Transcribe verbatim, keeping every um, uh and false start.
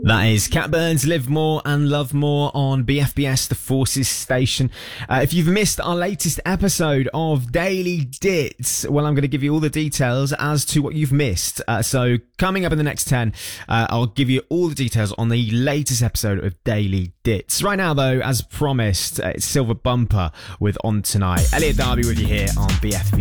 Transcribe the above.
That is Cat Burns, Live More and Love More on B F B S, the Forces Station. Uh, if you've missed our latest episode of Daily Dits, well, I'm going to give you all the details as to what you've missed. Uh, so coming up in the next ten, uh, I'll give you all the details on the latest episode of Daily Dits. Right now, though, as promised, uh, it's Silver Bumper with On Tonight. Elliot Darby with you here on B F B S.